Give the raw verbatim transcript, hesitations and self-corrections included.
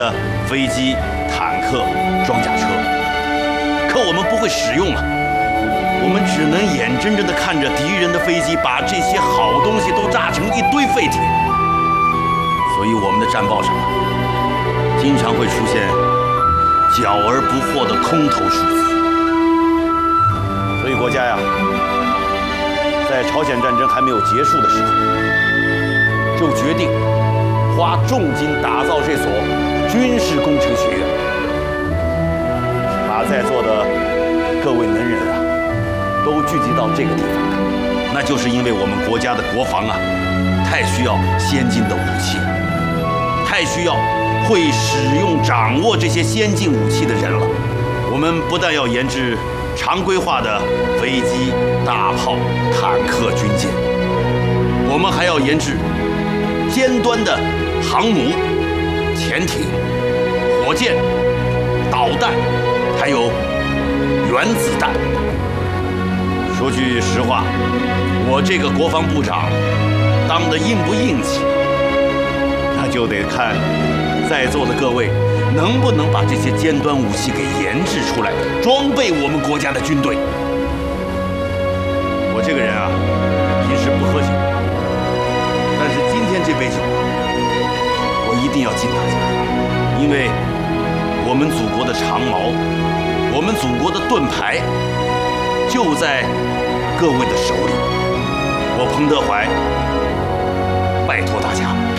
的飞机、坦克、装甲车，可我们不会使用啊，我们只能眼睁睁地看着敌人的飞机把这些好东西都炸成一堆废铁，所以我们的战报上啊，经常会出现缴而不获的空头数字。所以国家呀，在朝鲜战争还没有结束的时候，就决定花重金打造这所军事工程学院，把在座的各位能人啊，都聚集到这个地方，那就是因为我们国家的国防啊，太需要先进的武器，太需要会使用、掌握这些先进武器的人了。我们不但要研制常规化的飞机、大炮、坦克、军舰，我们还要研制尖端的航母、潜艇、火箭、导弹，还有原子弹。说句实话，我这个国防部长当得硬不硬气，那就得看在座的各位能不能把这些尖端武器给研制出来，装备我们国家的军队。我这个人啊，平时不喝酒，但是今天这杯酒我一定要敬大家，因为我们祖国的长矛，我们祖国的盾牌就在各位的手里。我彭德怀拜托大家了。